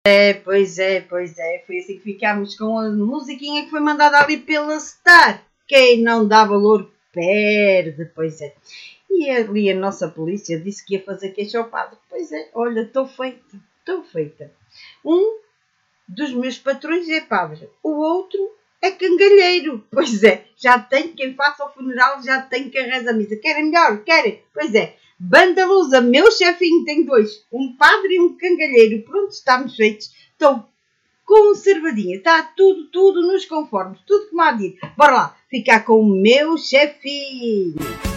Pois é. Foi assim que ficámos com a musiquinha que foi mandada ali pela Star. Quem não dá valor perde, pois é. E ali a nossa polícia disse que ia fazer queixa ao padre. Pois é, olha, estou feita. Um dos meus patrões é padre, o outro é cangalheiro. Pois é, já tem quem faça o funeral, já tem quem reza a missa. Querem melhor? Querem? Pois é. Banda Lusa, meu chefinho tem dois, um padre e um cangalheiro. Pronto, estamos feitos. Estou conservadinha, está tudo nos conformes, tudo como há dito. Bora lá, ficar com o meu chefinho.